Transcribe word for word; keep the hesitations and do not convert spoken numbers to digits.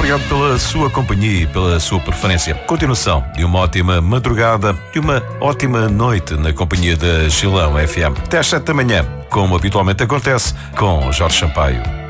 obrigado pela sua companhia e pela sua preferência. Continuação de uma ótima madrugada e uma ótima noite na companhia da Gilão F M. Até às sete da manhã, como habitualmente acontece com Jorge Sampaio.